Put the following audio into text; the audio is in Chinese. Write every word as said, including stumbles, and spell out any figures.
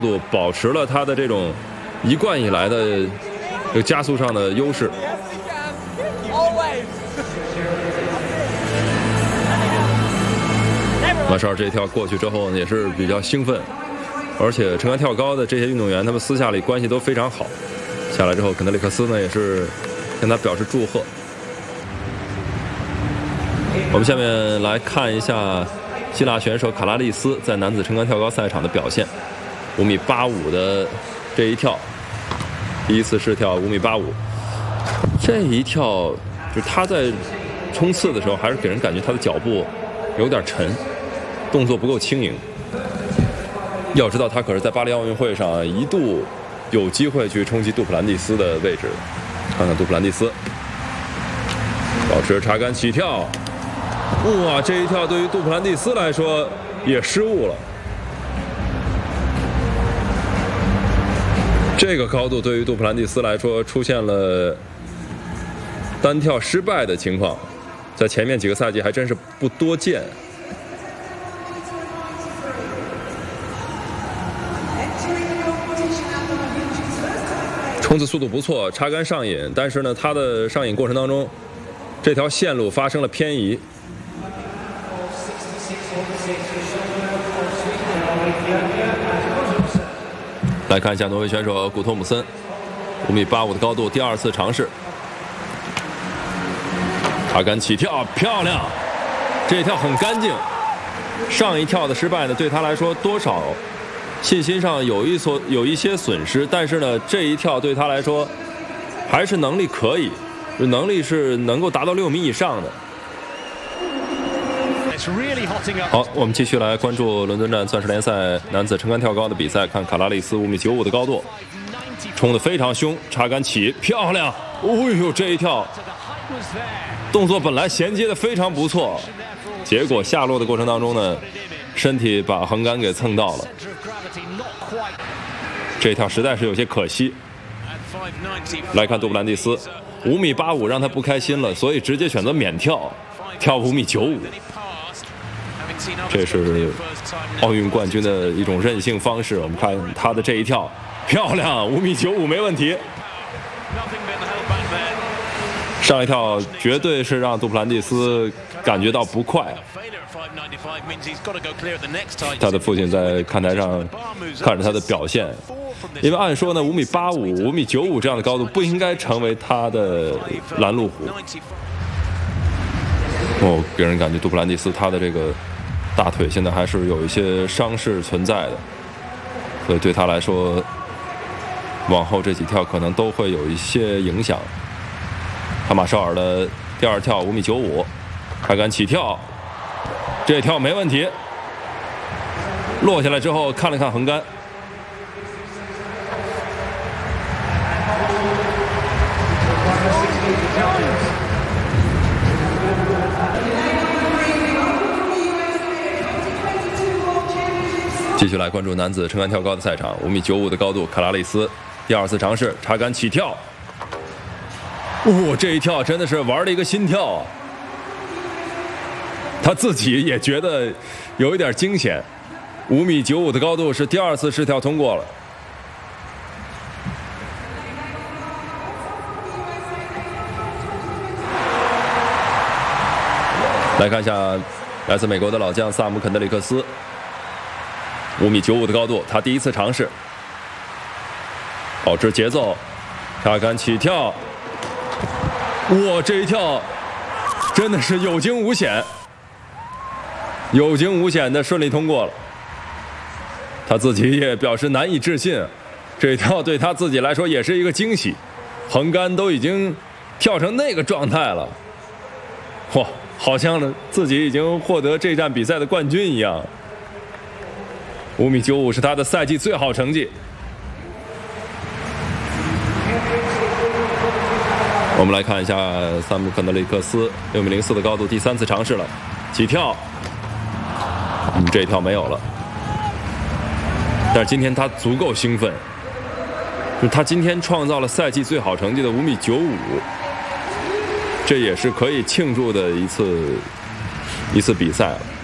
度保持了他的这种一贯以来的这个加速上的优势。马绍尔这一跳过去之后呢，也是比较兴奋，而且撑杆跳高的这些运动员，他们私下里关系都非常好。下来之后，肯德里克斯呢也是跟他表示祝贺。我们下面来看一下希腊选手卡拉利斯在男子撑杆跳高赛场的表现。五米八五的这一跳，第一次试跳五米八五，这一跳就是他在冲刺的时候，还是给人感觉他的脚步有点沉，动作不够轻盈。要知道，他可是在巴黎奥运会上一度有机会去冲击杜普兰蒂斯的位置。看看杜普兰蒂斯，保持插杆起跳，哇，这一跳对于杜普兰蒂斯来说也失误了。这个高度对于杜普兰蒂斯来说出现了单跳失败的情况，在前面几个赛季还真是不多见。冲刺速度不错，插杆上引，但是呢，他的上引过程当中，这条线路发生了偏移。来看一下挪威选手古托姆森，五米八五的高度，第二次尝试，插杆起跳，漂亮！这一跳很干净。上一跳的失败呢，对他来说多少信心上有一所有一些损失，但是呢，这一跳对他来说还是能力可以，能力是能够达到六米以上的。好，我们继续来关注伦敦站钻石联赛男子撑杆跳高的比赛，看卡拉利斯五米九五的高度，冲得非常凶，插杆起，漂亮！哦呦，这一跳动作本来衔接的非常不错，结果下落的过程当中呢，身体把横杆给蹭到了，这一跳实在是有些可惜。来看杜布兰蒂斯，五米八五让他不开心了，所以直接选择免跳，跳五米九五。这是奥运冠军的一种任性方式。我们看他的这一跳，漂亮，五米九五没问题。上一跳绝对是让杜普兰蒂斯感觉到不快。他的父亲在看台上看着他的表现，因为按说呢，五米八五、五米九五这样的高度不应该成为他的拦路虎。哦，给人感觉杜普兰蒂斯他的这个大腿现在还是有一些伤势存在的，所以对他来说，往后这几跳可能都会有一些影响。看马绍尔的第二跳五米九五，开杆起跳，这跳没问题。落下来之后看了看横杆，继续来关注男子撑杆跳高的赛场，五米九五的高度，卡拉利斯第二次尝试插杆起跳。哦，这一跳真的是玩了一个心跳啊！他自己也觉得有一点惊险。五米九五的高度是第二次试跳通过了。来看一下来自美国的老将萨姆肯德里克斯，五米九五的高度，他第一次尝试，保持节奏，插杆起跳。哇，这一跳真的是有惊无险，有惊无险的顺利通过了。他自己也表示难以置信，这一跳对他自己来说也是一个惊喜，横杆都已经跳成那个状态了，哇，好像呢自己已经获得这站比赛的冠军一样。五米九五是他的赛季最好成绩。我们来看一下萨姆肯德里克斯六米零四的高度，第三次尝试了，起跳，嗯，这一跳没有了。但是今天他足够兴奋，就是他今天创造了赛季最好成绩的五米九五，这也是可以庆祝的一次一次比赛了。